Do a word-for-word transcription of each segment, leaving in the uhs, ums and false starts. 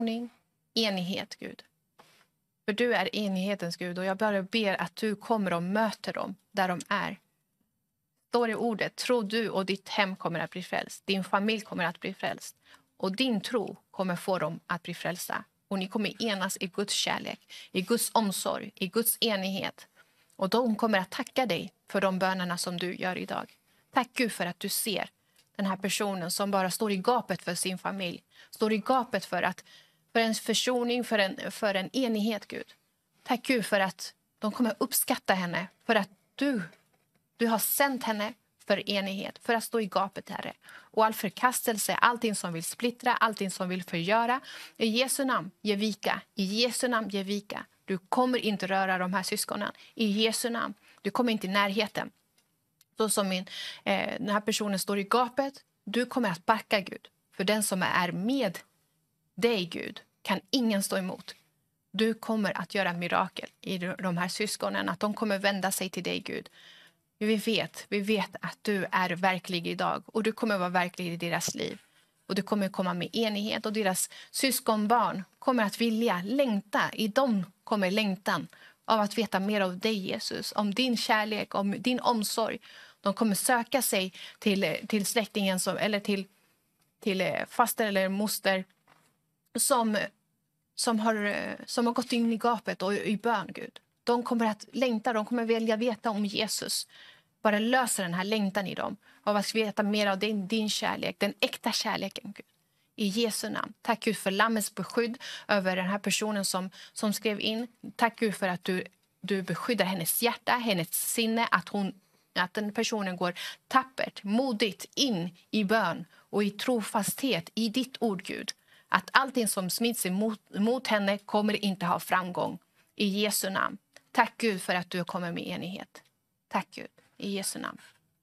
enighet, Gud. För du är enighetens Gud och jag bara ber att du kommer och möter dem där de är. Står i ordet, tror du och ditt hem kommer att bli frälst. Din familj kommer att bli frälst. Och din tro kommer få dem att bli frälsta. Och ni kommer enas i Guds kärlek, i Guds omsorg, i Guds enighet. Och de kommer att tacka dig för de bönerna som du gör idag. Tack Gud för att du ser den här personen som bara står i gapet för sin familj. Står i gapet för, att, för en försoning, för en, för en enighet, Gud. Tack Gud för att de kommer uppskatta henne. För att du, du har sänt henne för enighet, för att stå i gapet, Herre. Och all förkastelse, allting som vill splittra, allting som vill förgöra. I Jesu namn, ge vika. I Jesu namn, ge vika. Du kommer inte röra de här syskonen. I Jesu namn. Du kommer inte i närheten. Så som min, eh, den här personen står i gapet, du kommer att backa, Gud. För den som är med dig, Gud, kan ingen stå emot. Du kommer att göra mirakel i de här syskonen. Att de kommer vända sig till dig, Gud. Vi vet, vi vet att du är verklig idag. Och du kommer vara verklig i deras liv. Och du kommer komma med enighet. Och deras syskonbarn kommer att vilja längta. I dem kommer längtan av att veta mer av dig, Jesus. Om din kärlek, om din omsorg. De kommer söka sig till, till släktingen som, eller till, till faster eller moster som, som, har, som har gått in i gapet och i bön, Gud. De kommer att längta, de kommer vilja veta om Jesus. Bara lösa den här längtan i dem. Av att veta mer av din, din kärlek, den äkta kärleken, Gud. I Jesu namn. Tack Gud för lammets beskydd över den här personen som, som skrev in. Tack Gud för att du, du beskyddar hennes hjärta, hennes sinne. Att, hon, att den personen går tappert, modigt in i bön och i trofasthet i ditt ord, Gud. Att allting som smitts emot, mot henne kommer inte ha framgång. I Jesu namn. Tack Gud för att du kommer med enighet. Tack Gud. I Jesu namn.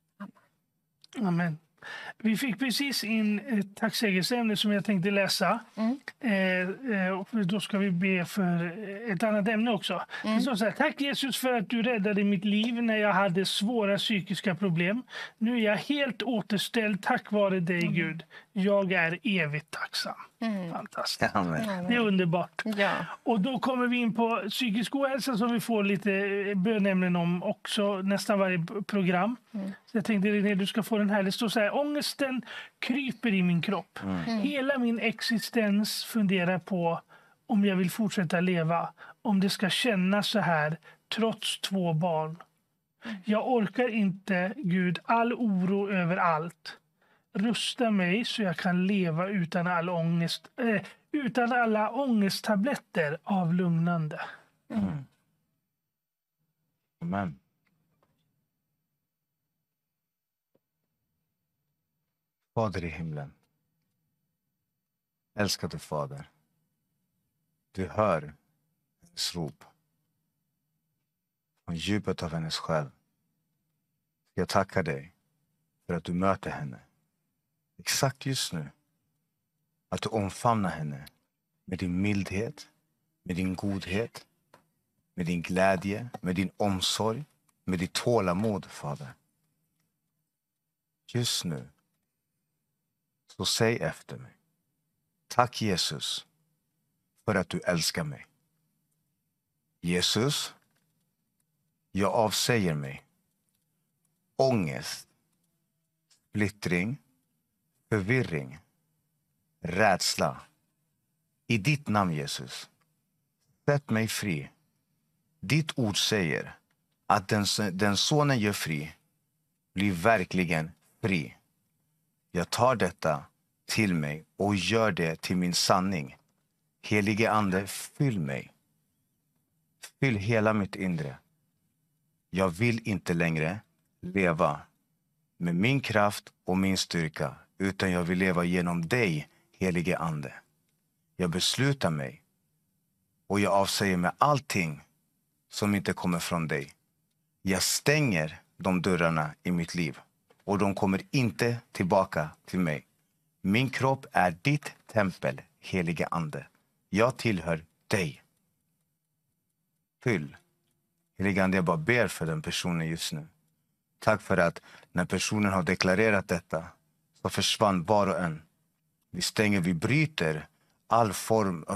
Amen. Amen. Vi fick precis in ett tacksägelseämne som jag tänkte läsa. Mm. Eh, och då ska vi be för ett annat ämne också. Mm. Det står så här: tack Jesus för att du räddade mitt liv när jag hade svåra psykiska problem. Nu är jag helt återställd tack vare dig, mm. Gud. Jag är evigt tacksam. Mm. Fantastiskt. Amen. Det är underbart. Ja. Och då kommer vi in på psykisk ohälsa som vi får lite bönämnen om också nästan varje program. Mm. Så jag tänkte att du ska få den här. Det står så här: ångesten kryper i min kropp. Mm. Hela min existens funderar på om jag vill fortsätta leva. Om det ska kännas så här trots två barn. Mm. Jag orkar inte, Gud, all oro över allt. Rusta mig så jag kan leva utan all ångest, äh, utan alla ångesttabletter av lugnande. Mm. Amen. Fader i himlen. Älskade Fader. Du hör hennes rop. Från djupet av hennes själ. Jag tackar dig för att du möter henne. Exakt just nu. Att du omfamnar henne med din mildhet, med din godhet, med din glädje, med din omsorg, med ditt tålamod, Fader. Just nu. Så säg efter mig. Tack Jesus för att du älskar mig. Jesus, jag avsäger mig ångest, splittring, förvirring, rädsla. I ditt namn, Jesus, sätt mig fri. Ditt ord säger att den, den sonen gör fri blir verkligen fri. Jag tar detta till mig och gör det till min sanning. Helige Ande, fyll mig. Fyll hela mitt inre. Jag vill inte längre leva med min kraft och min styrka, utan jag vill leva genom dig, helige Ande. Jag beslutar mig och jag avsäger mig allting som inte kommer från dig. Jag stänger de dörrarna i mitt liv och de kommer inte tillbaka till mig. Min kropp är ditt tempel, helige Ande. Jag tillhör dig. Fyll. Helige Ande, jag bara ber för den personen just nu. Tack för att när personen har deklarerat detta så försvann var och en. Vi stänger, vi bryter all form